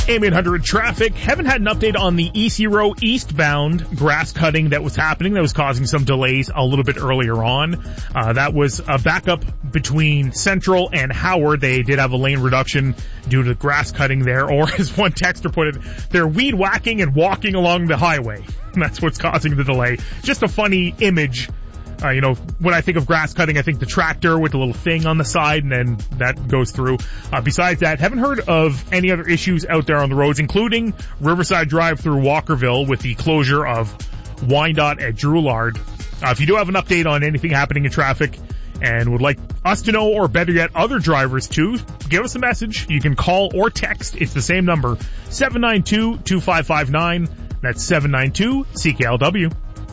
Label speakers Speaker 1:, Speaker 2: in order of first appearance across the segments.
Speaker 1: AM 800 traffic. Haven't had an update on the EC Row eastbound grass cutting that was happening. That was causing some delays a little bit earlier on. That was a backup between Central and Howard. They did have a lane reduction due to grass cutting there, or as one texter put it, they're weed whacking and walking along the highway. And that's what's causing the delay. Just a funny image. When I think of grass cutting, I think the tractor with the little thing on the side, and then that goes through. Besides that, haven't heard of any other issues out there on the roads, including Riverside Drive through Walkerville with the closure of Wyandotte at Drouillard. If you do have an update on anything happening in traffic and would like us to know, or better yet, other drivers too, give us a message. You can call or text. It's the same number, 792-2559. That's 792-CKLW.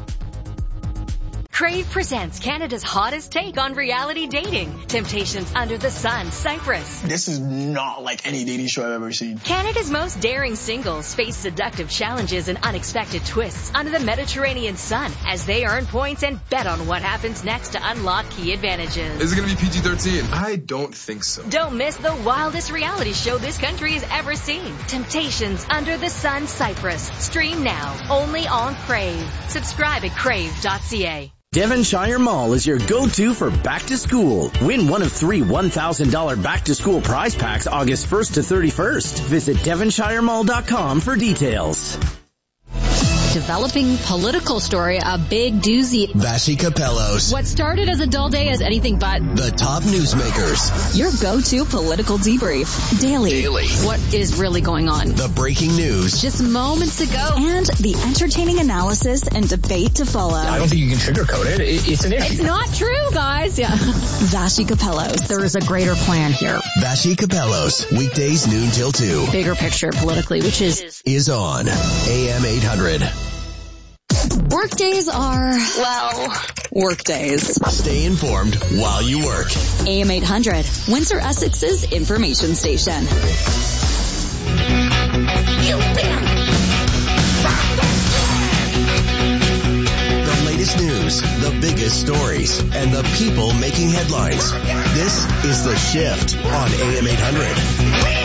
Speaker 2: Crave presents Canada's hottest take on reality dating. Temptations Under the Sun, Cyprus.
Speaker 3: This is not like any dating show I've ever seen.
Speaker 2: Canada's most daring singles face seductive challenges and unexpected twists under the Mediterranean sun as they earn points and bet on what happens next to unlock key advantages.
Speaker 4: Is it going to be PG-13? I don't think so.
Speaker 2: Don't miss the wildest reality show this country has ever seen. Temptations Under the Sun, Cyprus. Stream now, only on Crave. Subscribe at crave.ca.
Speaker 5: Devonshire Mall is your go-to for back to school. Win one of 3 $1,000 back to school prize packs August 1st to 31st. Visit devonshiremall.com for details.
Speaker 6: Developing political story, a big doozy.
Speaker 7: Vassy Capellos.
Speaker 6: What started as a dull day is anything but.
Speaker 7: The top newsmakers.
Speaker 6: Your go-to political debrief. Daily. What is really going on?
Speaker 7: The breaking news.
Speaker 6: Just moments ago.
Speaker 8: And the entertaining analysis and debate to follow.
Speaker 9: I don't think you can sugarcoat it. It's an issue.
Speaker 6: It's not true, guys. Yeah.
Speaker 8: Vassy Capellos.
Speaker 6: There is a greater plan here.
Speaker 7: Vassy Capellos. Weekdays noon till 2.
Speaker 6: Bigger picture politically, which is
Speaker 7: on AM 800.
Speaker 6: Workdays are, workdays.
Speaker 7: Stay informed while you work.
Speaker 8: AM 800, Windsor Essex's information station.
Speaker 7: The latest news, the biggest stories, and the people making headlines. This is The Shift on AM 800.